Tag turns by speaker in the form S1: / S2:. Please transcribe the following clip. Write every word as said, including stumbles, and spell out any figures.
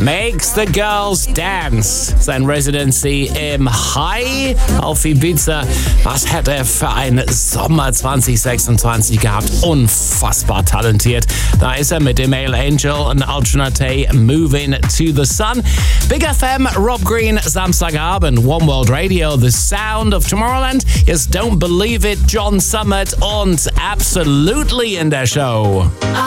S1: Makes the Girls Dance. Sein Residency im High auf Ibiza. Was hat er für einen Sommer zwanzig sechsundzwanzig gehabt? Unfassbar talentiert. Da ist er mit dem Male Angel und Alternate Moving to the Sun. Big F M, Rob Green, Samstagabend, One World Radio, The Sound of Tomorrowland. Yes, Don't Believe It, John Summit und Absolutely in der Show.